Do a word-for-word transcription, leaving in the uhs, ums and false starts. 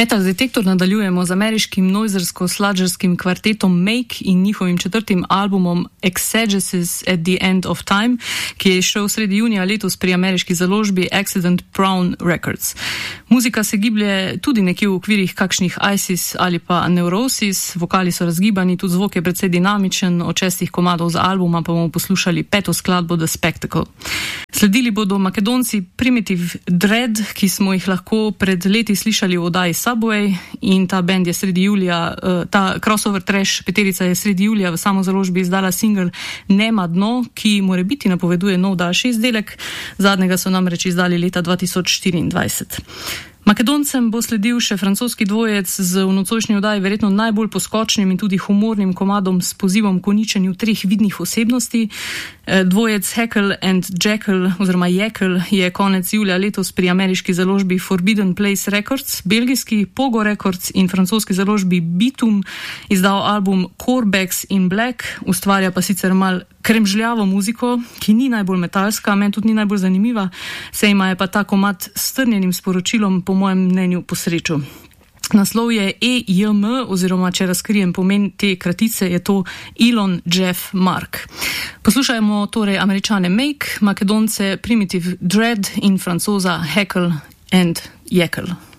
Metal Detektor nadaljujemo z ameriškim noizersko-sladžerskim kvartetom Make in njihovim četrtim albumom Exegesis at the End of Time, ki je šel sredi junija letos pri ameriški založbi Accident Brown Records. Muzika se giblje tudi nekje v okvirih kakšnih ISIS ali pa Neurosis, vokali so razgibani, tudi zvok je precej dinamičen, od šestih komadov z albuma pa bomo poslušali peto skladbo The Spectacle. Sledili bodo Makedonci Primitive Dread, ki smo jih lahko pred leti slišali v oddaji Subway, in ta band je sredi julija, ta crossover trash peterica je sredi julija v samozaložbi izdala single Nema dno, ki morebiti napoveduje nov daljši izdelek, zadnjega so namreč izdali leta dva tisoč štiriindvajset. Makedoncem bo sledil še francoski dvojec z v nocojšnji oddaji verjetno najbolj poskočnim in tudi humornim komadom s pozivom k uničenju treh vidnih osebnosti. Dvojec Heckle and Jekyll oziroma Jekyll je konec julija letos pri ameriški založbi Forbidden Place Records, belgijski Pogo Records in francoski založbi Bitum izdal album Corebacks in Black, ustvarja pa sicer mal kremžljavo muziko, ki ni najbolj metalska, meni tudi ni najbolj zanimiva, sej ima je pa ta komad s strnjenim sporočilom po mojem mnenju po srečo. Naslov je E J M oziroma, če razkrijem pomen te kratice, je to Elon Jeff Mark. Poslušajmo torej Američane Make, Makedonce Primitive Dread in Francoza Heckle and Jekyll.